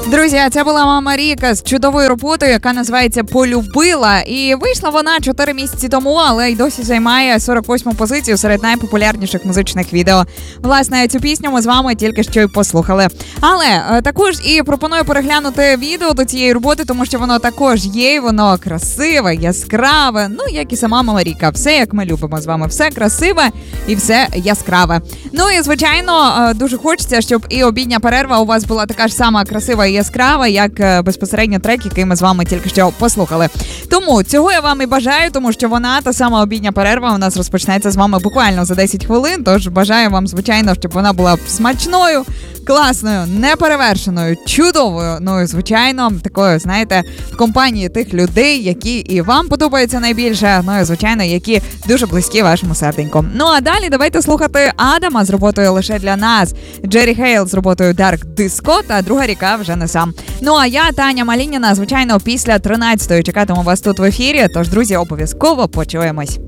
Друзі, це була мама Ріка з чудовою роботою, яка називається «Полюбила». І вийшла вона 4 місяці тому, але й досі займає 48-му позицію серед найпопулярніших музичних відео. Власне, цю пісню ми з вами тільки що й послухали. Але також і пропоную переглянути відео до цієї роботи, тому що воно також є, воно красиве, яскраве, ну, як і сама мама Ріка. Все, як ми любимо з вами. Все красиве і все яскраве. Ну і, звичайно, дуже хочеться, щоб і обідня перерва у вас була така ж сама красива і яскрава, як безпосередньо трек, який ми з вами тільки що послухали. Тому цього я вам і бажаю, тому що вона, та сама обідня перерва, у нас розпочнеться з вами буквально за 10 хвилин, тож бажаю вам, звичайно, щоб вона була смачною, класною, неперевершеною, чудовою, ну і, звичайно, такою, знаєте, в компанії тих людей, які і вам подобаються найбільше, ну і, звичайно, які дуже близькі вашому серденьку. Ну а далі давайте слухати Адама з роботою «Лише для нас», Джері Хейл з роботою «Dark Disco» та «Друга ріка вже не сам». Ну а я, Таня Малініна, звичайно, після 13-ї чекатиму вас тут в ефірі, тож, друзі, обов'язково почуємось.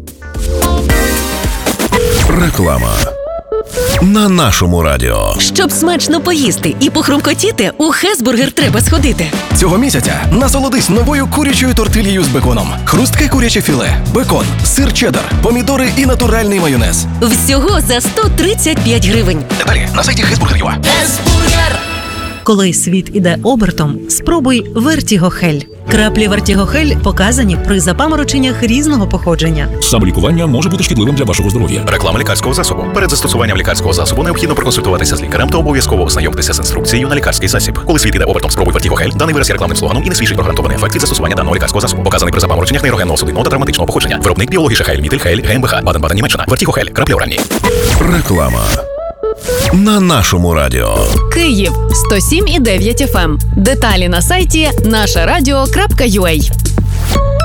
Реклама на нашому радіо. Щоб смачно поїсти і похрумкотіти, у Хесбургер треба сходити. Цього місяця насолодись новою курячою тортильєю з беконом. Хрустке куряче філе, бекон, сир чеддер, помідори і натуральний майонез. Всього за 135 гривень. Деталі на сайті Хесбургер.ua. Коли світ іде обертом, спробуй Вертігохель. Краплі Вертігохель показані при запамороченнях різного походження. Самолікування може бути шкідливим для вашого здоров'я. Реклама лікарського засобу. Перед застосуванням лікарського засобу необхідно проконсультуватися з лікарем та обов'язково ознайомитися з інструкцією на лікарський засіб. Коли світ іде обертом, спробуй Вертігохель. Даний вираз є рекламним слоганом і не свідчить про гарантований ефект від застосування даного лікарського засобу. Показаний при запамороченнях нейрогенного судинного та травматичного походження. Виробник біологіша Хель, Мітель Хель, ГМБХ, Баден-Баден, Німеччина. Вертігохель. Краплі оранні. Реклама на нашому радіо. Київ 107,9 FM. Деталі на сайті нашарадіо.ua.